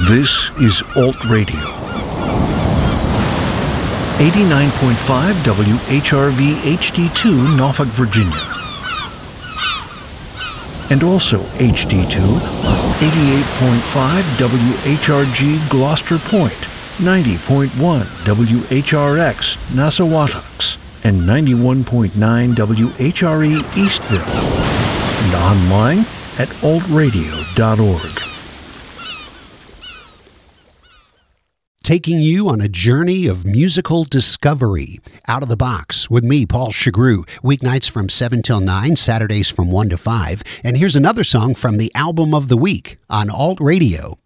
This is Alt Radio. 89.5 WHRV HD2 Norfolk, Virginia. And also HD2 on 88.5 WHRG Gloucester Point, 90.1 WHRX Nassawatucks, and 91.9 WHRE Eastville. And online at altradio.org. Taking you on a journey of musical discovery. Out of the Box with me, Paul Chagru. Weeknights from 7 till 9, Saturdays from 1 to 5. And here's another song from the Album of the Week on Alt Radio.